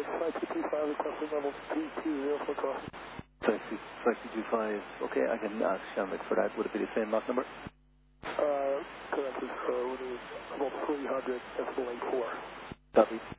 flight 225 requesting level 320 for crossing. Flight 225, okay, I can ask Shamrock for that. Would it be the same Mach number? Correct, it's about 300, decimal 84. Copy.